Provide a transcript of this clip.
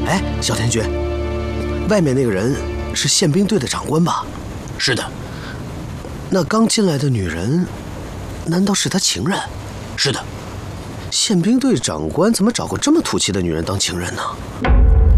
哎，小田君，外面那个人是宪兵队的长官吧？ 是的。 那刚进来的女人，难道是他情人？ 是的。 宪兵队长官怎么找个这么土气的女人当情人呢？